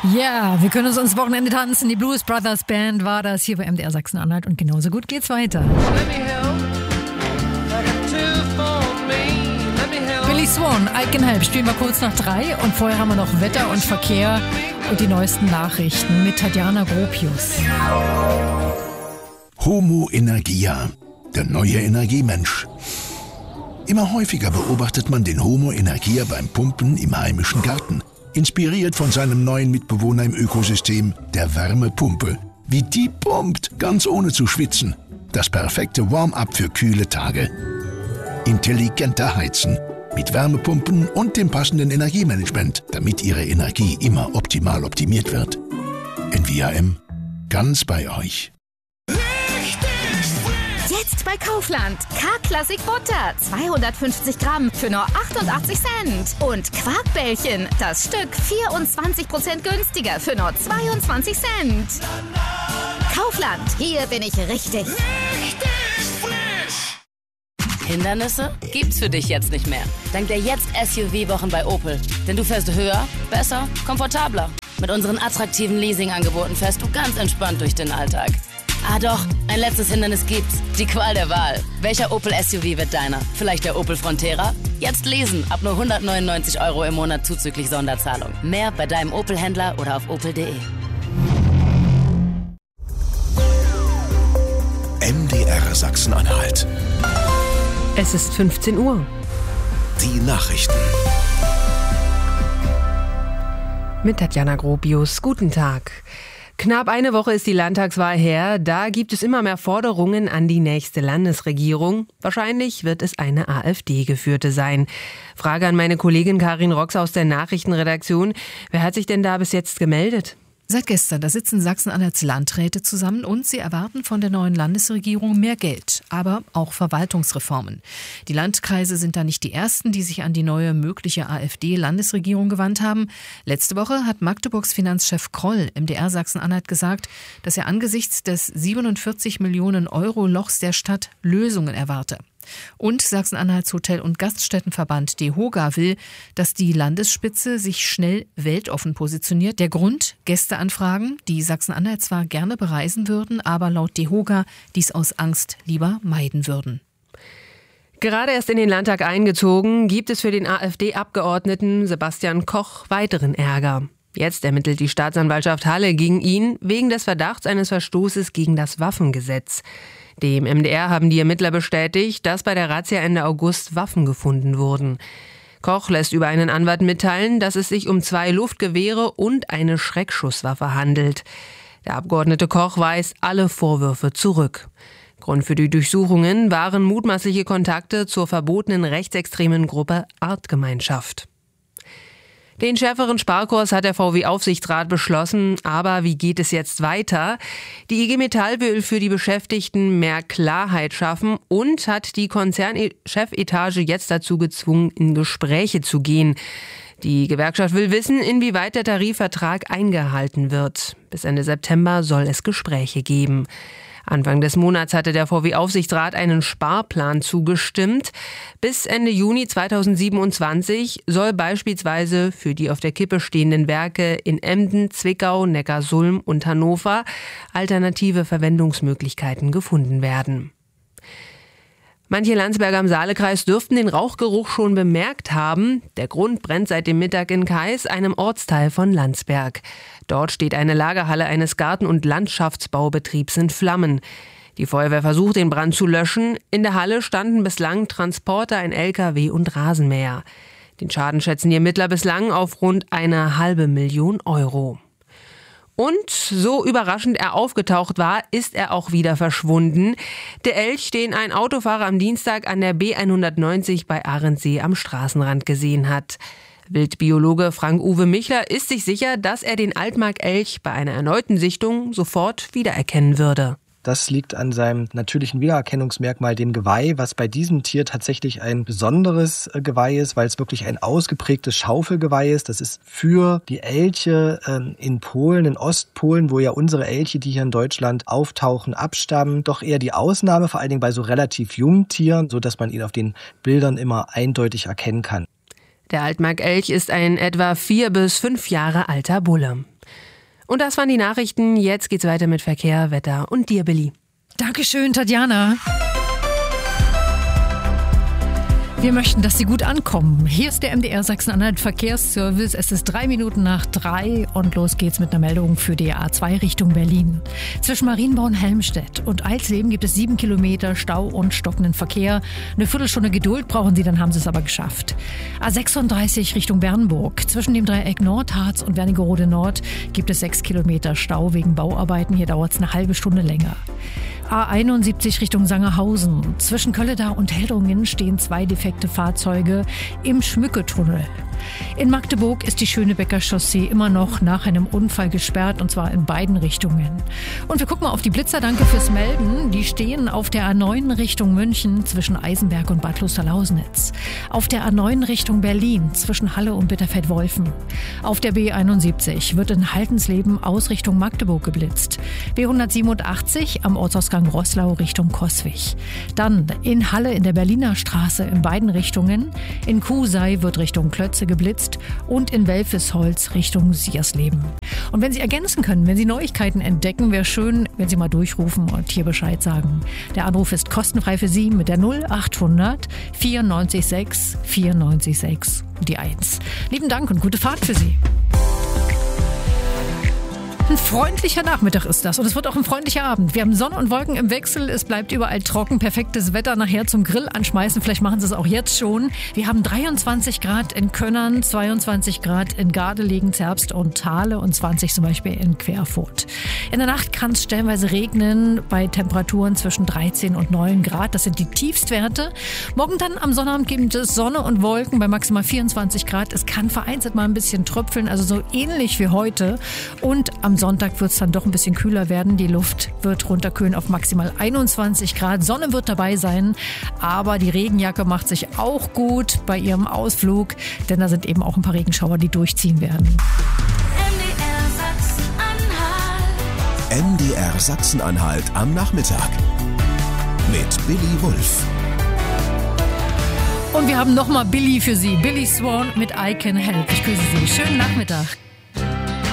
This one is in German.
Ja, wir können uns ins Wochenende tanzen. Die Blues Brothers Band war das hier bei MDR Sachsen-Anhalt und genauso gut geht's weiter. Billy Swan, I Can Help, spielen wir kurz nach 3 und vorher haben wir noch Wetter und Verkehr und die neuesten Nachrichten mit Tatjana Gropius. Homo Energia, der neue Energiemensch. Immer häufiger beobachtet man den Homo Energia beim Pumpen im heimischen Garten. Inspiriert von seinem neuen Mitbewohner im Ökosystem, der Wärmepumpe. Wie die pumpt, ganz ohne zu schwitzen. Das perfekte Warm-up für kühle Tage. Intelligenter Heizen. Mit Wärmepumpen und dem passenden Energiemanagement, damit Ihre Energie immer optimal optimiert wird. NVAM, ganz bei euch. Jetzt bei Kaufland. K-Classic Butter, 250 Gramm für nur 88 Cent. Und Quarkbällchen, das Stück 24% günstiger für nur 22 Cent. Kaufland, hier bin ich richtig. Hindernisse gibt's für dich jetzt nicht mehr. Dank der Jetzt-SUV-Wochen bei Opel. Denn du fährst höher, besser, komfortabler. Mit unseren attraktiven Leasing-Angeboten fährst du ganz entspannt durch den Alltag. Ah doch, ein letztes Hindernis gibt's. Die Qual der Wahl. Welcher Opel-SUV wird deiner? Vielleicht der Opel Frontera? Jetzt leasen. Ab nur 199 € im Monat zuzüglich Sonderzahlung. Mehr bei deinem Opel-Händler oder auf opel.de. MDR Sachsen-Anhalt. Es ist 15 Uhr. Die Nachrichten. Mit Tatjana Gropius. Guten Tag. Knapp eine Woche ist die Landtagswahl her. Da gibt es immer mehr Forderungen an die nächste Landesregierung. Wahrscheinlich wird es eine AfD-geführte sein. Frage an meine Kollegin Karin Rox aus der Nachrichtenredaktion. Wer hat sich denn da bis jetzt gemeldet? Seit gestern, da sitzen Sachsen-Anhalts Landräte zusammen und sie erwarten von der neuen Landesregierung mehr Geld, aber auch Verwaltungsreformen. Die Landkreise sind da nicht die ersten, die sich an die neue mögliche AfD-Landesregierung gewandt haben. Letzte Woche hat Magdeburgs Finanzchef Kroll MDR Sachsen-Anhalt gesagt, dass er angesichts des 47 Millionen € Lochs der Stadt Lösungen erwarte. Und Sachsen-Anhalts Hotel- und Gaststättenverband DEHOGA will, dass die Landesspitze sich schnell weltoffen positioniert. Der Grund: Gästeanfragen, die Sachsen-Anhalt zwar gerne bereisen würden, aber laut DEHOGA dies aus Angst lieber meiden würden. Gerade erst in den Landtag eingezogen, gibt es für den AfD-Abgeordneten Sebastian Koch weiteren Ärger. Jetzt ermittelt die Staatsanwaltschaft Halle gegen ihn wegen des Verdachts eines Verstoßes gegen das Waffengesetz. Dem MDR haben die Ermittler bestätigt, dass bei der Razzia Ende August Waffen gefunden wurden. Koch lässt über einen Anwalt mitteilen, dass es sich um 2 Luftgewehre und eine Schreckschusswaffe handelt. Der Abgeordnete Koch weist alle Vorwürfe zurück. Grund für die Durchsuchungen waren mutmaßliche Kontakte zur verbotenen rechtsextremen Gruppe Artgemeinschaft. Den schärferen Sparkurs hat der VW-Aufsichtsrat beschlossen, aber wie geht es jetzt weiter? Die IG Metall will für die Beschäftigten mehr Klarheit schaffen und hat die Konzernchefetage jetzt dazu gezwungen, in Gespräche zu gehen. Die Gewerkschaft will wissen, inwieweit der Tarifvertrag eingehalten wird. Bis Ende September soll es Gespräche geben. Anfang des Monats hatte der VW-Aufsichtsrat einen Sparplan zugestimmt. Bis Ende Juni 2027 soll beispielsweise für die auf der Kippe stehenden Werke in Emden, Zwickau, Neckarsulm und Hannover alternative Verwendungsmöglichkeiten gefunden werden. Manche Landsberger im Saalekreis dürften den Rauchgeruch schon bemerkt haben. Der Grund brennt seit dem Mittag in Kais, einem Ortsteil von Landsberg. Dort steht eine Lagerhalle eines Garten- und Landschaftsbaubetriebs in Flammen. Die Feuerwehr versucht, den Brand zu löschen. In der Halle standen bislang Transporter, ein LKW und Rasenmäher. Den Schaden schätzen die Ermittler bislang auf rund 500.000 €. Und so überraschend er aufgetaucht war, ist er auch wieder verschwunden. Der Elch, den ein Autofahrer am Dienstag an der B190 bei Ahrensee am Straßenrand gesehen hat. Wildbiologe Frank-Uwe Michler ist sich sicher, dass er den Altmark-Elch bei einer erneuten Sichtung sofort wiedererkennen würde. Das liegt an seinem natürlichen Wiedererkennungsmerkmal, dem Geweih, was bei diesem Tier tatsächlich ein besonderes Geweih ist, weil es wirklich ein ausgeprägtes Schaufelgeweih ist. Das ist für die Elche in Polen, in Ostpolen, wo ja unsere Elche, die hier in Deutschland auftauchen, abstammen, doch eher die Ausnahme, vor allen Dingen bei so relativ jungen Tieren, sodass man ihn auf den Bildern immer eindeutig erkennen kann. Der Altmark-Elch ist ein etwa 4 bis 5 Jahre alter Bulle. Und das waren die Nachrichten. Jetzt geht's weiter mit Verkehr, Wetter und dir, Billy. Dankeschön, Tatjana. Wir möchten, dass Sie gut ankommen. Hier ist der MDR Sachsen-Anhalt Verkehrsservice. Es ist 3:03 und los geht's mit einer Meldung für die A2 Richtung Berlin. Zwischen Marienbau und Helmstedt und Alsleben gibt es 7 Kilometer Stau und stockenden Verkehr. Eine Viertelstunde Geduld brauchen Sie, dann haben Sie es aber geschafft. A36 Richtung Bernburg. Zwischen dem Dreieck Nordharz und Wernigerode Nord gibt es 6 Kilometer Stau wegen Bauarbeiten. Hier dauert es eine halbe Stunde länger. A71 Richtung Sangerhausen. Zwischen Kölledau und Heldringen stehen 2 defekte Fahrzeuge im Schmücketunnel. In Magdeburg ist die Schönebecker Chaussee immer noch nach einem Unfall gesperrt, und zwar in beiden Richtungen. Und wir gucken mal auf die Blitzer, danke fürs Melden. Die stehen auf der A9 Richtung München zwischen Eisenberg und Bad Klosterlausnitz. Auf der A9 Richtung Berlin zwischen Halle und Bitterfeld-Wolfen. Auf der B71 wird in Haltensleben aus Richtung Magdeburg geblitzt. B187 am Ortsausgang Roßlau Richtung Coswig. Dann in Halle in der Berliner Straße in beiden Richtungen. In Kusei wird Richtung Klötze geblitzt und in Welfesholz Richtung Siersleben. Und wenn Sie ergänzen können, wenn Sie Neuigkeiten entdecken, wäre schön, wenn Sie mal durchrufen und hier Bescheid sagen. Der Anruf ist kostenfrei für Sie mit der 0800 94 94 und die 1. Lieben Dank und gute Fahrt für Sie. Ein freundlicher Nachmittag ist das und es wird auch ein freundlicher Abend. Wir haben Sonne und Wolken im Wechsel, es bleibt überall trocken, perfektes Wetter nachher zum Grill anschmeißen, vielleicht machen Sie es auch jetzt schon. Wir haben 23 Grad in Könnern, 22 Grad in Gardelegen, Zerbst und Thale und 20 zum Beispiel in Querfurt. In der Nacht kann es stellenweise regnen bei Temperaturen zwischen 13 und 9 Grad, das sind die Tiefstwerte. Morgen dann am Sonnabend gibt es Sonne und Wolken bei maximal 24 Grad. Es kann vereinzelt mal ein bisschen tröpfeln, also so ähnlich wie heute. Und am Sonntag wird es dann doch ein bisschen kühler werden. Die Luft wird runterkühlen auf maximal 21 Grad. Sonne wird dabei sein, aber die Regenjacke macht sich auch gut bei ihrem Ausflug, denn da sind eben auch ein paar Regenschauer, die durchziehen werden. MDR Sachsen-Anhalt am Nachmittag mit Billy Wulff. Und wir haben nochmal Billy für Sie. Billy Swan mit I Can Help. Ich grüße Sie. Schönen Nachmittag.